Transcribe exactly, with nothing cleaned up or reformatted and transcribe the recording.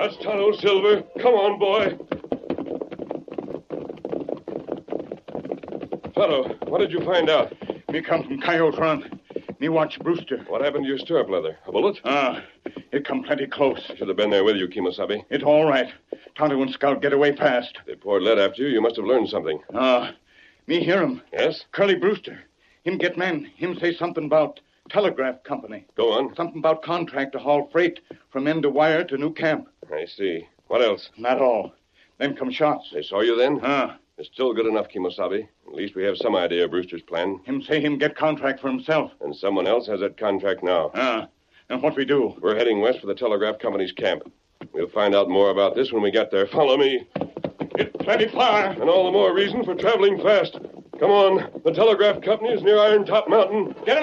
That's Tonto Silver. Come on, boy. Tonto, what did you find out? Me come from Coyote Run. Me watch Brewster. What happened to your stirrup leather? A bullet? Ah, it come plenty close. I should have been there with you, Kimosabe. It all right. Tonto and Scout get away fast. They poured lead after you. You must have learned something. Ah, me hear him. Yes? Curly Brewster. Him get man. Him say something about telegraph company. Go on. Something about contract to haul freight from end of wire to new camp. I see. What else? Not all. Then come shots. They saw you then? Ah. It's still good enough, Kimosabe. At least we have some idea of Brewster's plan. Him say him get contract for himself. And someone else has that contract now. Ah. And what we do? We're heading west for the telegraph company's camp. We'll find out more about this when we get there. Follow me. It's plenty far. And all the more reason for traveling fast. Come on. The telegraph company is near Iron Top Mountain. Get him